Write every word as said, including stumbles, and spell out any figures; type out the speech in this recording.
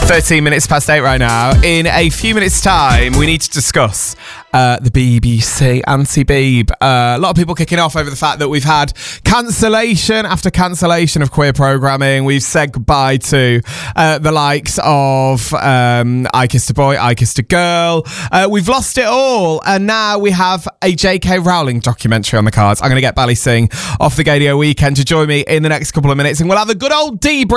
thirteen minutes past eight right now. In a few minutes' time, we need to discuss uh, the B B C anti-Beeb. Uh, a lot of people kicking off over the fact that we've had cancellation after cancellation of queer programming. We've said goodbye to uh, the likes of um, I Kissed a Boy, I Kissed a Girl. Uh, we've lost it all, and now we have a J K Rowling documentary on the cards. I'm going to get Bally Singh off the Gadio Weekend to join me in the next couple of minutes, and we'll have a good old debrief